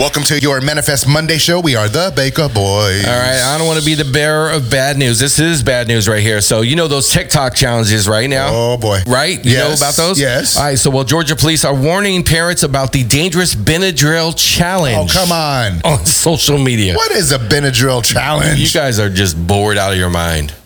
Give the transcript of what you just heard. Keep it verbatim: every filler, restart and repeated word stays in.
Welcome to your Manifest Monday show. We are the Baker Boys. All right, I don't want to be the bearer of bad news. This is bad news right here. So, you know those TikTok challenges right now? Oh, boy. Right? You Yes. know about those? Yes. All right, so, well, Georgia police are warning parents about the dangerous Benadryl challenge. Oh, come on. On social media. What is a Benadryl challenge? You guys are just bored out of your mind.